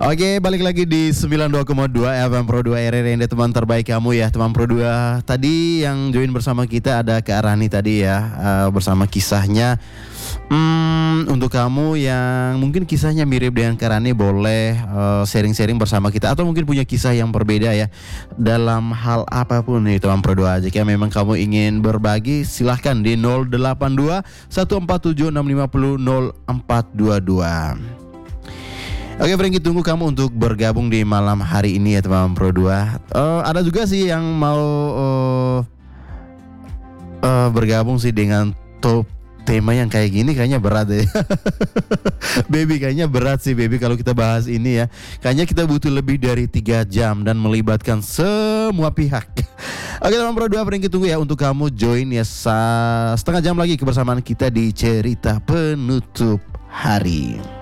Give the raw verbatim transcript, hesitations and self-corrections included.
Oke, balik lagi di sembilan puluh dua koma dua F M Pro dua R R N D, teman terbaik kamu ya, teman Pro dua. Tadi yang join bersama kita ada Kak Rani tadi ya, uh, bersama kisahnya. Hmm, untuk kamu yang mungkin kisahnya mirip dengan Kak Rani, boleh uh, sharing-sharing bersama kita, atau mungkin punya kisah yang berbeda ya dalam hal apapun nih teman Pro dua. Jika memang kamu ingin berbagi, silahkan di nol delapan dua satu empat tujuh enam lima nol nol empat dua dua. Oke, Franky, tunggu kamu untuk bergabung di malam hari ini ya teman Pro dua. Uh, ada juga sih yang mau uh, uh, bergabung sih dengan top tema yang kayak gini, kayaknya berat ya. Baby, kayaknya berat sih Baby kalau kita bahas ini ya. Kayaknya kita butuh lebih dari tiga jam dan melibatkan semua pihak. Oke teman Pro dua, Franky tunggu ya untuk kamu join ya setengah jam lagi kebersamaan kita di cerita penutup hari.